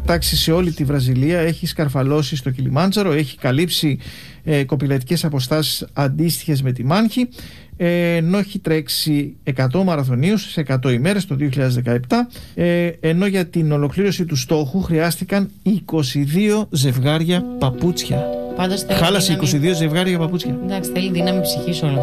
τάξει σε όλη τη Βραζιλία, έχει σκαρφαλώσει στο Κιλιμάντζαρο, έχει καλύψει κοπηλατικές αποστάσεις αντίστοιχες με τη μάνχη, ενώ έχει τρέξει 100 μαραθωνίους σε 100 ημέρες το 2017, ενώ για την ολοκλήρωση του στόχου χρειάστηκαν 22 ζευγάρια παπούτσια. Πάντως χάλασε 22 ζευγάρια παπούτσια. Εντάξει, θέλει δύναμη ψυχής όλο.